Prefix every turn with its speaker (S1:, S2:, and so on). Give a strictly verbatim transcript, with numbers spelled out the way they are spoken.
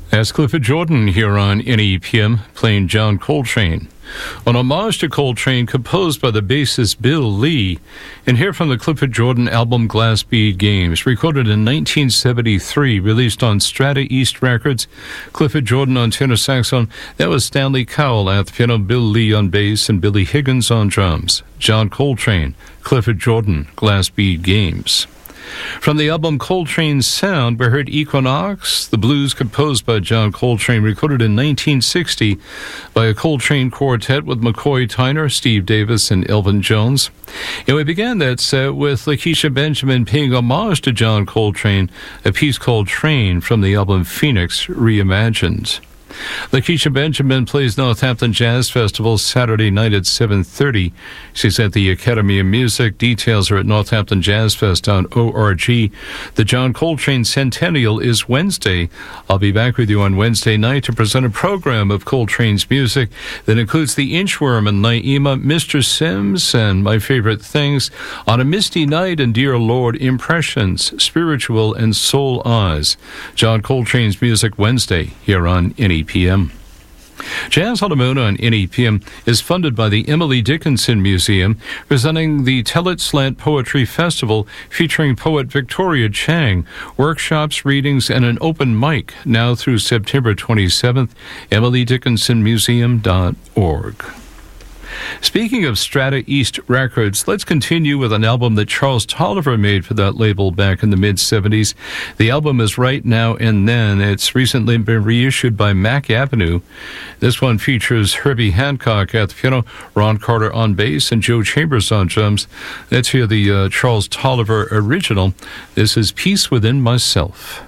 S1: That's Clifford Jordan here on N E P M playing John Coltrane. An homage to Coltrane composed by the bassist Bill Lee, and here from the Clifford Jordan album Glass Bead Games, recorded in nineteen seventy-three, released on Strata East Records. Clifford Jordan on tenor saxophone. That was Stanley Cowell at the piano, Bill Lee on bass, and Billy Higgins on drums. John Coltrane, Clifford Jordan, Glass Bead Games. From the album Coltrane's Sound, we heard Equinox, the blues composed by John Coltrane, recorded in nineteen sixty by a Coltrane quartet with McCoy Tyner, Steve Davis, and Elvin Jones. And we began that set with Lakeisha Benjamin paying homage to John Coltrane, a piece called Train from the album Phoenix Reimagined. Lakeisha Benjamin plays Northampton Jazz Festival Saturday night at seven thirty. She's at the Academy of Music. Details are at northampton jazz fest dot org. The John Coltrane Centennial is Wednesday. I'll be back with you on Wednesday night to present a program of Coltrane's music that includes The Inchworm and Naima, Mister Sims, and My Favorite Things, On a Misty Night and Dear Lord, Impressions, Spiritual and Soul Eyes. John Coltrane's music Wednesday here on N E P M. Jazz on the Moon on N E P M is funded by the Emily Dickinson Museum, presenting the Tell It Slant Poetry Festival featuring poet Victoria Chang, workshops, readings, and an open mic now through September twenty-seventh, emily dickinson museum dot org. Speaking of Strata East Records, let's continue with an album that Charles Tolliver made for that label back in the mid-seventies. The album is Right Now and Then. It's recently been reissued by Mack Avenue. This one features Herbie Hancock at the piano, Ron Carter on bass, and Joe Chambers on drums. Let's hear the uh, Charles Tolliver original. This is Peace Within Myself.